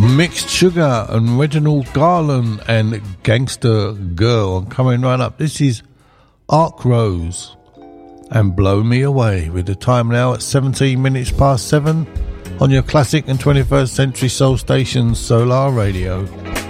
Mixed Sugar and Reginald Garland and Gangster Girl. And coming right up, this is Ark Rose and Blow Me Away, with the time now at 17 minutes past 7 on your classic and 21st century soul station Solar Radio.